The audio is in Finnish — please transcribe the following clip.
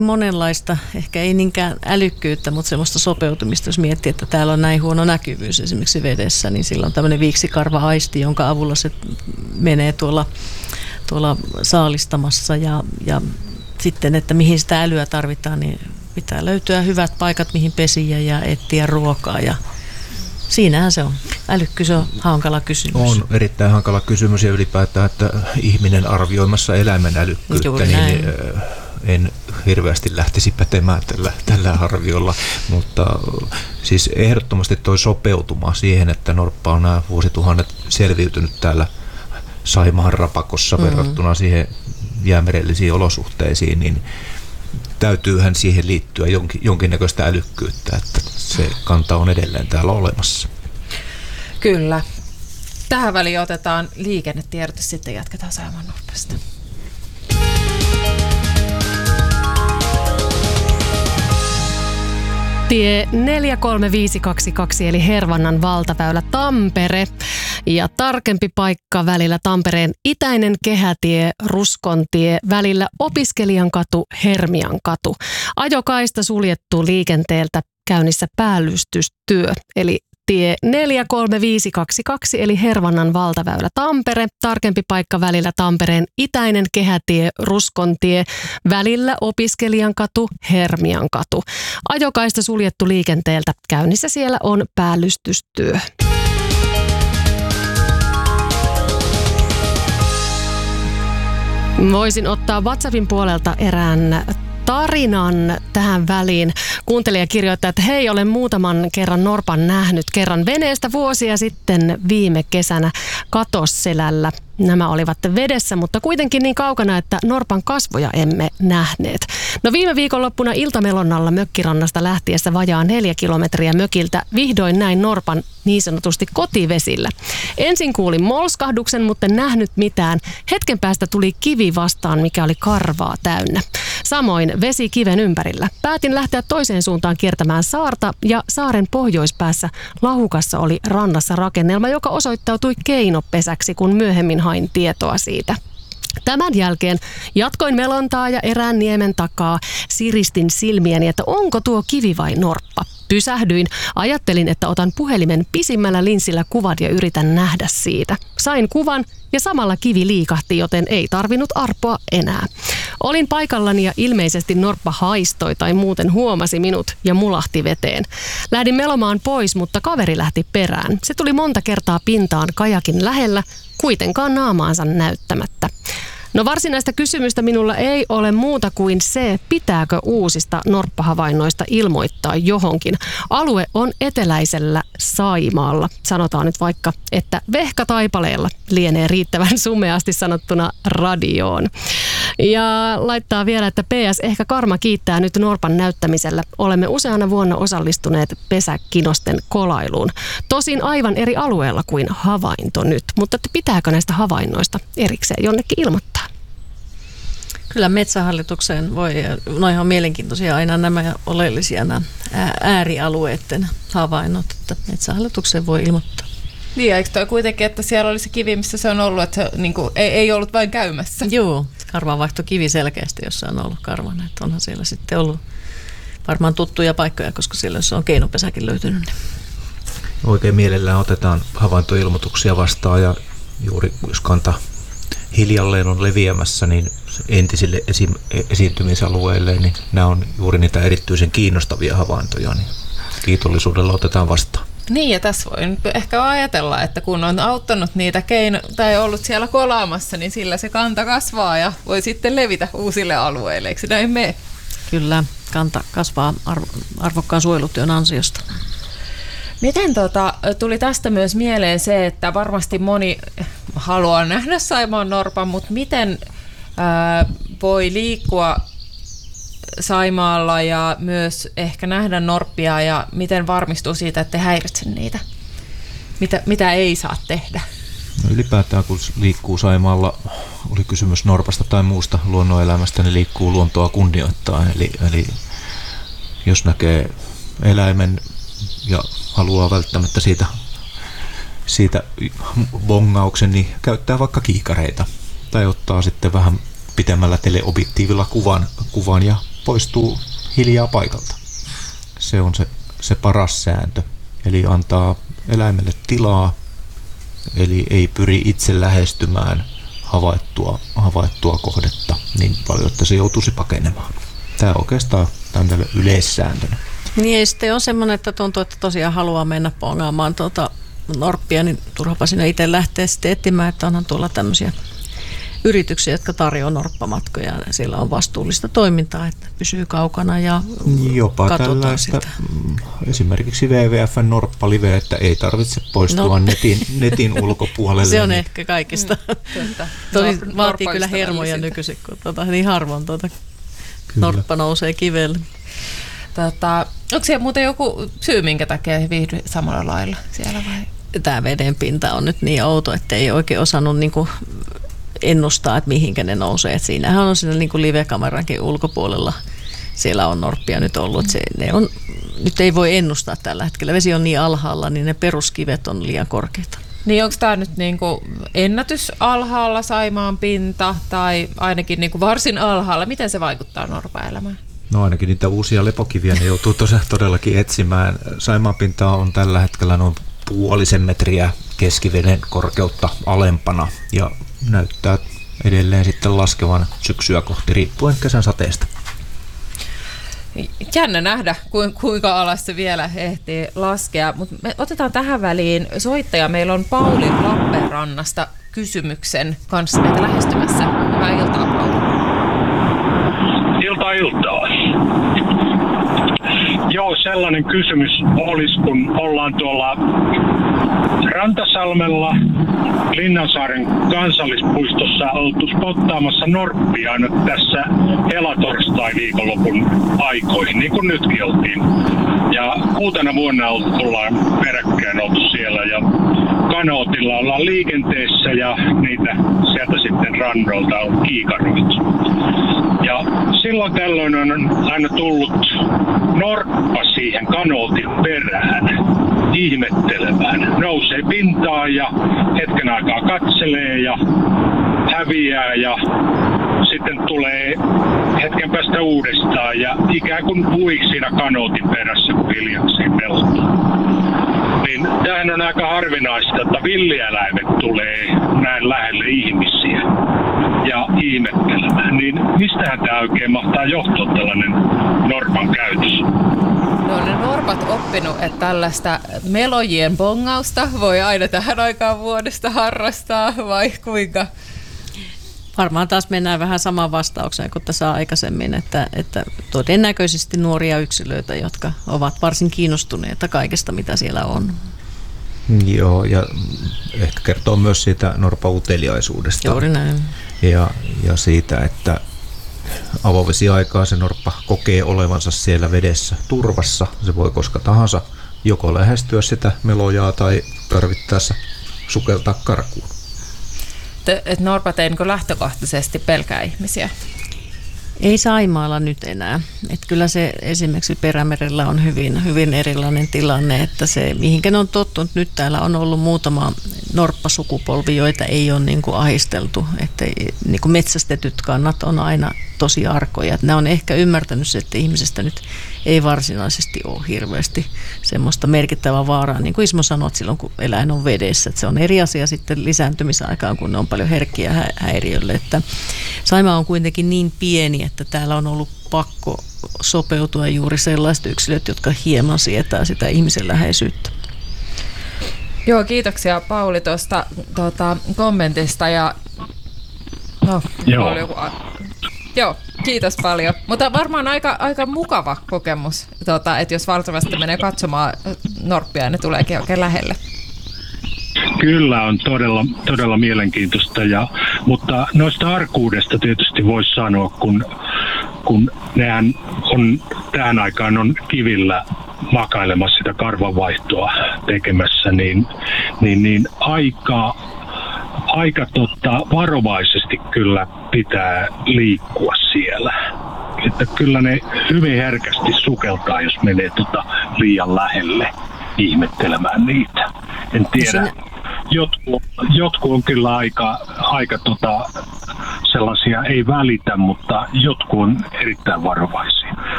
Monenlaista, ehkä ei niinkään älykkyyttä, mutta semmoista sopeutumista, jos miettii, että täällä on näin huono näkyvyys esimerkiksi vedessä, niin sillä on tämmöinen viiksikarva-aisti, jonka avulla se menee tuolla saalistamassa ja sitten, että mihin sitä älyä tarvitaan, niin pitää löytyä hyvät paikat, mihin pesiä ja etsiä ruokaa ja siinähän se on. Älykkyys on hankala kysymys. On erittäin hankala kysymys ja ylipäätään, että ihminen arvioimassa eläimen älykkyyttä, niin en hirveästi lähtisi pätemään tällä arviolla, mutta siis ehdottomasti toi sopeutuma siihen, että norppa on nämä vuosituhannet selviytynyt täällä Saimaan rapakossa verrattuna siihen jäämerellisiin olosuhteisiin, niin täytyyhän siihen liittyä jonkinnäköistä älykkyyttä, että se kanta on edelleen täällä olemassa. Kyllä. Tähän väliin otetaan liikennetiedot ja sitten jatketaan Saimaan norpasta. Tie 43522 eli Hervannan valtaväylä Tampere ja tarkempi paikka välillä Tampereen itäinen kehätie, Ruskontie, välillä Opiskelijankatu, Hermiankatu. Ajokaista suljettu liikenteeltä, käynnissä päällystystyö eli tie 43522 eli Hervannan valtaväylä Tampere, tarkempi paikka välillä Tampereen itäinen kehätie, Ruskontie, välillä Opiskelijankatu, Hermiankatu. Ajokaista suljettu liikenteeltä, käynnissä siellä on päällystystyö. Voisin ottaa WhatsAppin puolelta erään tarinan tähän väliin. Kuuntelija kirjoittaa, että hei, olen muutaman kerran norpan nähnyt. Kerran veneestä vuosia sitten viime kesänä Katosselällä. Nämä olivat vedessä, mutta kuitenkin niin kaukana, että norpan kasvoja emme nähneet. No viime viikonloppuna iltamelonnalla mökkirannasta lähtiessä vajaa 4 kilometriä mökiltä vihdoin näin norpan niin sanotusti kotivesillä. Ensin kuulin molskahduksen, mutta en nähnyt mitään. Hetken päästä tuli kivi vastaan, mikä oli karvaa täynnä. Samoin vesi kiven ympärillä. Päätin lähteä toiseen suuntaan kiertämään saarta ja saaren pohjoispäässä Lahukassa oli rannassa rakennelma, joka osoittautui keinopesäksi, kun myöhemmin hain tietoa siitä. Tämän jälkeen jatkoin melontaa ja erään niemen takaa siristin silmiäni, että onko tuo kivi vai norppa. Pysähdyin, ajattelin, että otan puhelimen pisimmällä linssillä kuvan ja yritän nähdä siitä. Sain kuvan ja samalla kivi liikahti, joten ei tarvinnut arpoa enää. Olin paikallani ja ilmeisesti norppa haistoi tai muuten huomasi minut ja mulahti veteen. Lähdin melomaan pois, mutta kaveri lähti perään. Se tuli monta kertaa pintaan kajakin lähellä, kuitenkaan naamaansa näyttämättä. No varsinaista kysymystä minulla ei ole muuta kuin se, pitääkö uusista norppahavainnoista ilmoittaa johonkin. Alue on eteläisellä Saimaalla. Sanotaan nyt vaikka, että vehkataipaleella lienee riittävän sumeasti sanottuna radioon. Ja laittaa vielä, että PS, ehkä karma kiittää nyt norpan näyttämisellä. Olemme useana vuonna osallistuneet pesäkinosten kolailuun. Tosin aivan eri alueella kuin havainto nyt. Mutta pitääkö näistä havainnoista erikseen jonnekin ilmoittaa? Kyllä Metsähallitukseen voi, noihan on mielenkiintoisia aina nämä oleellisia nämä äärialueiden havainnot, että Metsähallitukseen voi ilmoittaa. Niin, eikö toi kuitenkin, että siellä oli se kivi, missä se on ollut, että se niin kuin, ei ollut vain käymässä? Joo, karvanvaihto kivi selkeästi, jossa on ollut karvana, että onhan siellä sitten ollut varmaan tuttuja paikkoja, koska siellä jos on keinopesäkin löytynyt. Niin. Oikein mielellään otetaan havaintoilmoituksia vastaan ja juuri jos kanta hiljalleen on leviämässä, niin entisille esiintymisalueille, niin nämä on juuri niitä erityisen kiinnostavia havaintoja, niin kiitollisuudella otetaan vastaan. Niin, ja tässä voi nyt ehkä ajatella, että kun on auttanut niitä tai ollut siellä kolaamassa, niin sillä se kanta kasvaa ja voi sitten levitä uusille alueille, eikö näin mene? Kyllä, kanta kasvaa arvokkaan suojelutyön ansiosta. Miten tuli tästä myös mieleen se, että varmasti moni haluaa nähdä Saimaan norpan, mutta miten voi liikkua Saimaalla ja myös ehkä nähdä norppia ja miten varmistuu siitä, että ei häiritse niitä? Mitä ei saa tehdä? No ylipäätään kun liikkuu Saimaalla, oli kysymys norpasta tai muusta luonnonelämästä, niin liikkuu luontoa kunnioittaa. Eli jos näkee eläimen ja haluaa välttämättä siitä bongauksen, niin käyttää vaikka kiikareita tai ottaa sitten vähän pitemmällä teleobjektiivilla kuvan ja poistuu hiljaa paikalta. Se on se paras sääntö. Eli antaa eläimelle tilaa, eli ei pyri itse lähestymään havaittua kohdetta niin paljon, että se joutuisi pakenemaan. Tämä oikeastaan tämmöinen yleissääntönä. Niin ei sitten ole semmoinen, että tuntuu, että tosiaan haluaa mennä pongaamaan norppia, niin turhapa sinne itse lähtee sitten etsimään, että onhan tuolla tämmöisiä yrityksiä, jotka tarjoaa norppamatkoja. Siellä on vastuullista toimintaa, että pysyy kaukana ja jopa katsotaan sitä. Esimerkiksi WWF:n Norppa-live, että ei tarvitse poistua netin ulkopuolelle. Se on ehkä kaikista. Vaatii kyllä hermoja nykyisin, kun niin harvoin norppa nousee kivelle. Onko siellä muuten joku syy, minkä takia he viihdy samalla lailla siellä vai? Tämä veden pinta on nyt niin outo, että ei oikein osannut niinku ennustaa, että mihinkä ne nousee. Et siinähän on siinä niinku live-kamerankin ulkopuolella. Siellä on norppia nyt ollut. Nyt ei voi ennustaa tällä hetkellä. Vesi on niin alhaalla, niin ne peruskivet on liian korkeita. Niin onko tämä nyt niinku ennätys alhaalla Saimaan pinta tai ainakin niinku varsin alhaalla? Miten se vaikuttaa norpaelämään? No ainakin niitä uusia lepokiviä ne joutuu todellakin etsimään. Saimaan pinta on tällä hetkellä noin 0,5 metriä keskiveden korkeutta alempana ja näyttää edelleen sitten laskevan syksyä kohti riippuen kesän sateesta. Jännä nähdä, kuinka alas se vielä ehtii laskea, mutta me otetaan tähän väliin soittaja. Meillä on Pauli Lappeenrannasta kysymyksen kanssa meitä lähestymässä. Hyvää iltaa, Pauli. Iltaa. Joo, sellainen kysymys olisi, kun ollaan tuolla Rantasalmella Linnansaaren kansallispuistossa oltu spottaamassa norppia nyt tässä helatorstai-viikonlopun aikoihin, niin kuin nytkin oltiin. Ja uutena vuonna ollaan peräkkäin oltu siellä ja kanootilla ollaan liikenteessä ja niitä sieltä sitten rannolta on kiikaroitu. Ja silloin tällöin on aina tullut norppa siihen kanootin perään ihmettelemään. Nousee pintaan ja hetken aikaa katselee ja häviää ja sitten tulee hetken päästä uudestaan ja ikään kuin puiksi siinä kanootin perässä, kun hiljakseen pelottaa. Niin tämähän on aika harvinaista, että villieläimet tulee näin lähelle ihmisiä ja ihmettelemään. Niin mistähän tämä oikein mahtaa johtua tällainen norpan käytös? No on ne norpat oppinut, että tällaista melojien bongausta voi aina tähän aikaan vuodesta harrastaa vai kuinka? Varmaan taas mennään vähän samaan vastaukseen kuin tässä aikaisemmin, että todennäköisesti nuoria yksilöitä, jotka ovat varsin kiinnostuneita kaikesta, mitä siellä on. Joo, ja ehkä kertoo myös siitä norpan uteliaisuudesta. Juuri näin. Ja siitä, että avovesiaikaa se norppa kokee olevansa siellä vedessä turvassa. Se voi koska tahansa joko lähestyä sitä melojaa tai tarvittaessa sukeltaa karkuun. Että norpat ei niin lähtökohtaisesti pelkää ihmisiä? Ei Saimaalla nyt enää. Että kyllä se esimerkiksi Perämerellä on hyvin erilainen tilanne, että se mihinkä ne on tottunut. Nyt täällä on ollut muutama norppasukupolvi, joita ei ole niin kuin ahisteltu. Että niin kuin metsästetyt kannat on aina tosi arkoja. Että nämä on ehkä ymmärtänyt se, että ihmisestä nyt ei varsinaisesti ole hirveästi semmoista merkittävää vaaraa. Niin kuin Ismo sanoi, että silloin kun eläin on vedessä, että se on eri asia sitten lisääntymisaikaan, kun ne on paljon herkkiä häiriölle. Että Saimaa on kuitenkin niin pieni, että täällä on ollut pakko sopeutua juuri sellaiset yksilöt, jotka hieman sietää sitä ihmisen läheisyyttä. Joo, kiitoksia Pauli tuosta kommentista. Joo, kiitos paljon. Mutta varmaan aika mukava kokemus, että jos valtavasti menee katsomaan norppia, ne tuleekin oikein lähelle. Kyllä on todella mielenkiintoista, mutta noista arkuudesta tietysti voisi sanoa, kun nehän on tähän aikaan on kivillä makailemassa sitä karvanvaihtoa tekemässä, niin aika varovaisesti kyllä pitää liikkua siellä. Että kyllä ne hyvin herkästi sukeltaa, jos menee liian lähelle ihmettelemään niitä. En tiedä. Jotkut on kyllä aika sellaisia ei välitä, mutta jotkut on erittäin varovaisia.